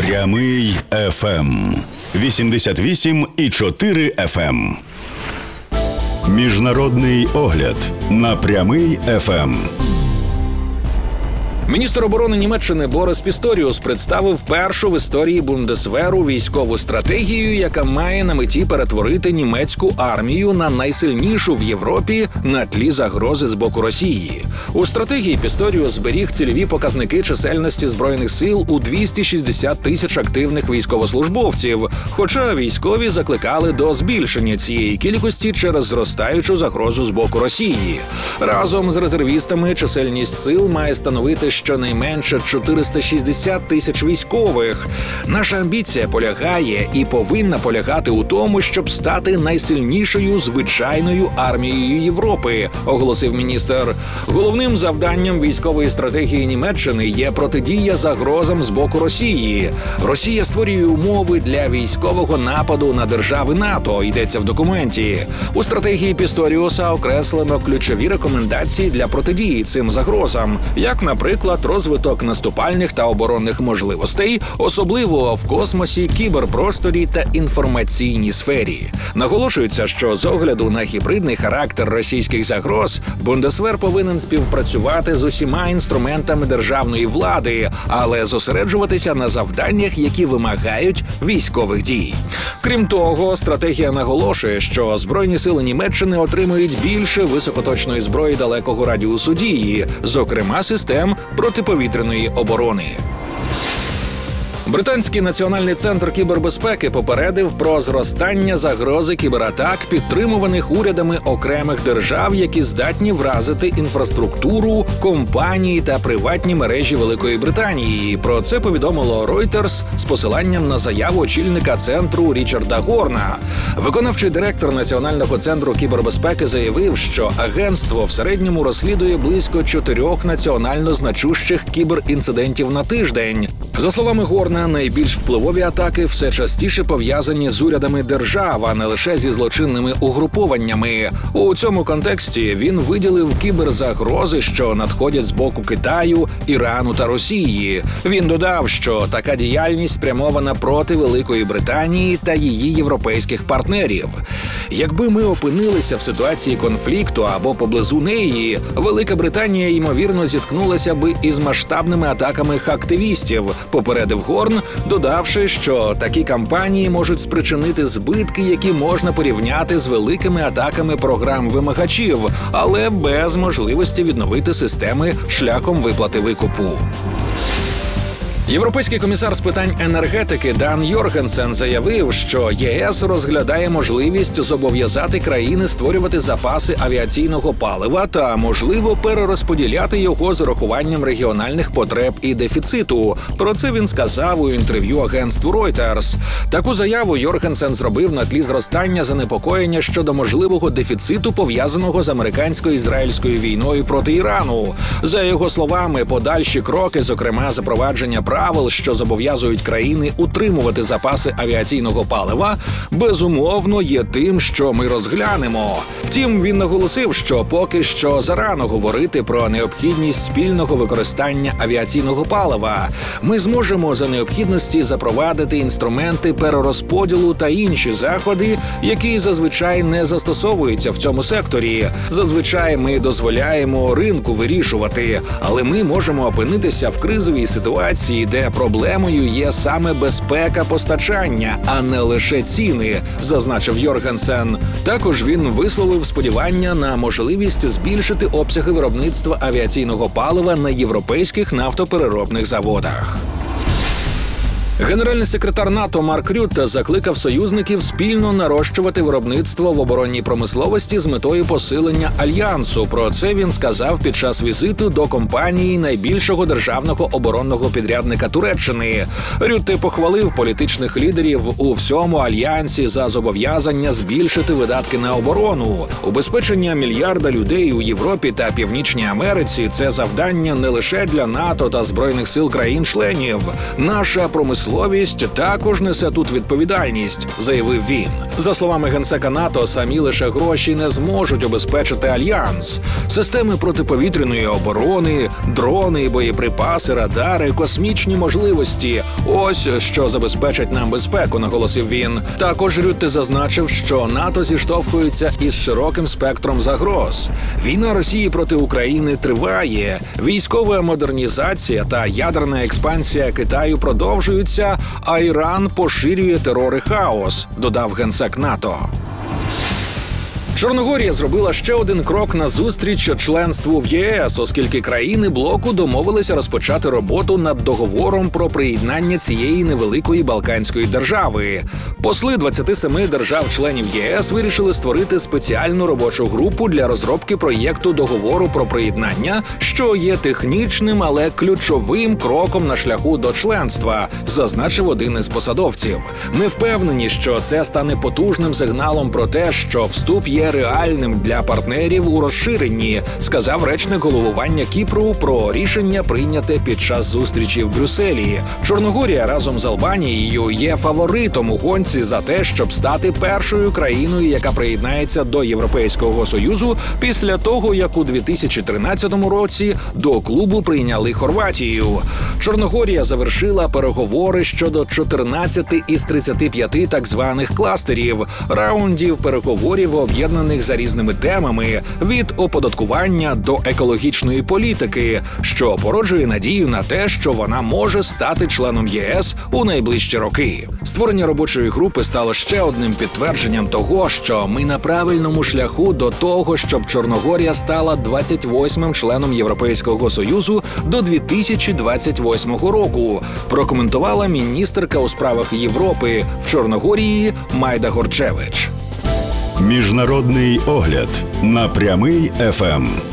Прямий FM 88,4 FM. Міжнародний огляд на Прямий FM. Міністр оборони Німеччини Борис Пісторіус представив першу в історії Бундесверу військову стратегію, яка має на меті перетворити німецьку армію на найсильнішу в Європі на тлі загрози з боку Росії. У стратегії Пісторіус зберіг цільові показники чисельності Збройних сил у 260 тисяч активних військовослужбовців, хоча військові закликали до збільшення цієї кількості через зростаючу загрозу з боку Росії. Разом з резервістами чисельність сил має становити щонайменше 460 тисяч військових. Наша амбіція полягає і повинна полягати у тому, щоб стати найсильнішою звичайною армією Європи, оголосив міністр. Головним завданням військової стратегії Німеччини є протидія загрозам з боку Росії. Росія створює умови для військового нападу на держави НАТО, йдеться в документі. У стратегії Пісторіуса окреслено ключові рекомендації для протидії цим загрозам, як, наприклад, розвиток наступальних та оборонних можливостей, особливо в космосі, кіберпросторі та інформаційній сфері. Наголошується, що з огляду на гібридний характер російських загроз, Бундесвер повинен співпрацювати з усіма інструментами державної влади, але зосереджуватися на завданнях, які вимагають військових дій. Крім того, стратегія наголошує, що Збройні сили Німеччини отримують більше високоточної зброї далекого радіусу дії, зокрема систем протиповітряної оборони. Британський національний центр кібербезпеки попередив про зростання загрози кібератак, підтримуваних урядами окремих держав, які здатні вразити інфраструктуру, компанії та приватні мережі Великої Британії. Про це повідомило Reuters з посиланням на заяву очільника центру Річарда Горна. Виконавчий директор Національного центру кібербезпеки заявив, що агентство в середньому розслідує близько 4 національно значущих кіберінцидентів на тиждень. За словами Горна, найбільш впливові атаки все частіше пов'язані з урядами держав, а не лише зі злочинними угрупованнями. У цьому контексті він виділив кіберзагрози, що надходять з боку Китаю, Ірану та Росії. Він додав, що така діяльність спрямована проти Великої Британії та її європейських партнерів. Якби ми опинилися в ситуації конфлікту або поблизу неї, Велика Британія, ймовірно, зіткнулася би із масштабними атаками хактивістів, попередив Горн, додавши, що такі кампанії можуть спричинити збитки, які можна порівняти з великими атаками програм-вимагачів, але без можливості відновити системи шляхом виплати викупу. Європейський комісар з питань енергетики Дан Йоргенсен заявив, що ЄС розглядає можливість зобов'язати країни створювати запаси авіаційного палива та, можливо, перерозподіляти його з урахуванням регіональних потреб і дефіциту. Про це він сказав у інтерв'ю агентству Reuters. Таку заяву Йоргенсен зробив на тлі зростання занепокоєння щодо можливого дефіциту, пов'язаного з американсько-ізраїльською війною проти Ірану. За його словами, подальші кроки, зокрема запровадження правил, що зобов'язують країни утримувати запаси авіаційного палива, безумовно є тим, що ми розглянемо. Втім, він наголосив, що поки що зарано говорити про необхідність спільного використання авіаційного палива. Ми зможемо за необхідності запровадити інструменти перерозподілу та інші заходи, які зазвичай не застосовуються в цьому секторі. Зазвичай ми дозволяємо ринку вирішувати, але ми можемо опинитися в кризовій ситуації, де проблемою є саме безпека постачання, а не лише ціни, зазначив Йоргенсен. Також він висловив сподівання на можливість збільшити обсяги виробництва авіаційного палива на європейських нафтопереробних заводах. Генеральний секретар НАТО Марк Рютте закликав союзників спільно нарощувати виробництво в оборонній промисловості з метою посилення альянсу. Про це він сказав під час візиту до компанії найбільшого державного оборонного підрядника Туреччини. Рютте похвалив політичних лідерів у всьому альянсі за зобов'язання збільшити видатки на оборону. Убезпечення мільярда людей у Європі та Північній Америці – це завдання не лише для НАТО та Збройних сил країн-членів. Наша промисловість промисловість також несе тут відповідальність, заявив він. За словами генсека НАТО, самі лише гроші не зможуть обезпечити альянс. Системи протиповітряної оборони, дрони, боєприпаси, радари, космічні можливості – ось що забезпечить нам безпеку, наголосив він. Також Рютте зазначив, що НАТО зіштовхується із широким спектром загроз. Війна Росії проти України триває, військова модернізація та ядерна експансія Китаю продовжуються, а Іран поширює терор і хаос, додав генсек НАТО. Чорногорія зробила ще один крок назустріч членству в ЄС, оскільки країни блоку домовилися розпочати роботу над договором про приєднання цієї невеликої балканської держави. Посли 27 держав-членів ЄС вирішили створити спеціальну робочу групу для розробки проєкту договору про приєднання, що є технічним, але ключовим кроком на шляху до членства, зазначив один із посадовців. Ми впевнені, що це стане потужним сигналом про те, що вступ є реальним для партнерів у розширенні, сказав речник головування Кіпру про рішення, прийняте під час зустрічі в Брюсселі. Чорногорія разом з Албанією є фаворитом у гонці за те, щоб стати першою країною, яка приєднається до Європейського Союзу після того, як у 2013 році до клубу прийняли Хорватію. Чорногорія завершила переговори щодо 14 із 35 так званих кластерів, раундів переговорів об'єднаних за різними темами від оподаткування до екологічної політики, що породжує надію на те, що вона може стати членом ЄС у найближчі роки. Створення робочої групи стало ще одним підтвердженням того, що ми на правильному шляху до того, щоб Чорногорія стала 28-м членом Європейського Союзу до 2028 року, прокоментувала міністерка у справах Європи в Чорногорії Майда Горчевич. Міжнародний огляд на Прямий ФМ.